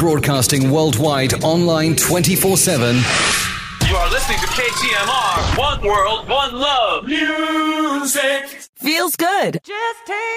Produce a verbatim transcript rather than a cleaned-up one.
broadcasting worldwide, online twenty-four seven. You are listening to K T M R, One World, One Love. Music feels good. Just take